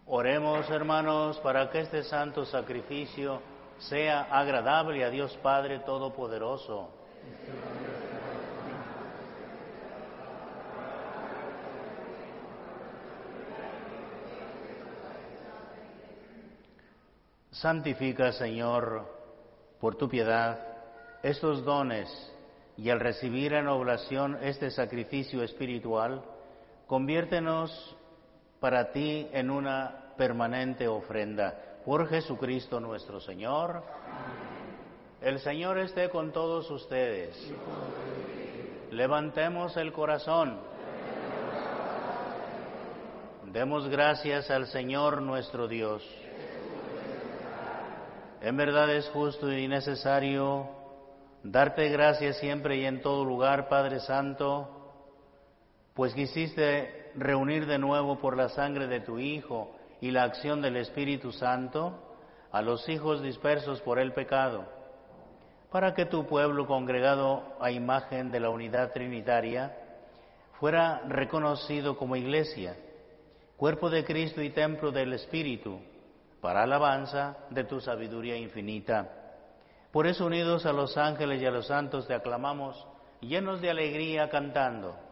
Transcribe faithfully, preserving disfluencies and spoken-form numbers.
Oremos, hermanos, para que este santo sacrificio sea agradable a Dios Padre Todopoderoso. Santifica, Señor, por tu piedad, estos dones, y al recibir en oblación este sacrificio espiritual, conviértenos para ti en una permanente ofrenda. Por Jesucristo nuestro Señor. El Señor esté con todos ustedes. Levantemos el corazón. Demos gracias al Señor nuestro Dios. En verdad es justo y necesario darte gracias siempre y en todo lugar, Padre Santo, pues quisiste reunir de nuevo por la sangre de tu Hijo y la acción del Espíritu Santo a los hijos dispersos por el pecado, para que tu pueblo congregado a imagen de la unidad trinitaria fuera reconocido como iglesia, cuerpo de Cristo y templo del Espíritu, para alabanza de tu sabiduría infinita. Por eso, unidos a los ángeles y a los santos, te aclamamos, llenos de alegría, cantando.